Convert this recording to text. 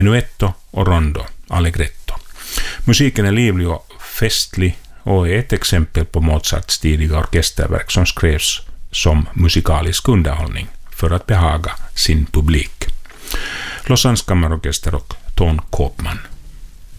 menuetto och rondo, allegretto. Musiken är livlig och festlig och är ett exempel på Mozarts tidiga orkesterverk som skrevs som musikalisk underhållning för att behaga sin publik. Lausannes kammarorkester och Ton Koopman.